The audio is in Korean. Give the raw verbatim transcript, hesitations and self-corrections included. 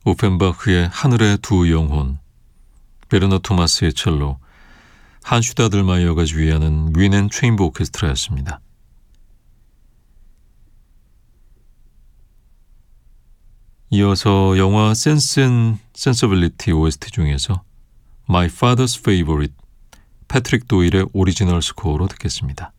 오펜바흐의 하늘의 두 영혼, 베르너 토마스의 첼로, 한슈 다들마이어가 지휘하는 윈 앤 체인버 오케스트라였습니다. 이어서 영화 센스 앤 센서빌리티 오에스티 중에서 My Father's Favorite, 패트릭 도일의 오리지널 스코어로 듣겠습니다.